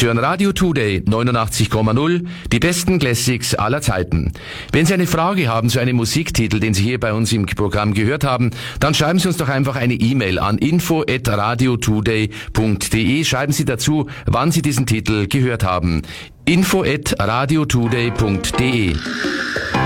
Sie hören Radio Today 89,0, die besten Classics aller Zeiten. Wenn Sie eine Frage haben zu einem Musiktitel, den Sie hier bei uns im Programm gehört haben, dann schreiben Sie uns doch einfach eine E-Mail an info@radiotoday.de. Schreiben Sie dazu, wann Sie diesen Titel gehört haben. info@radiotoday.de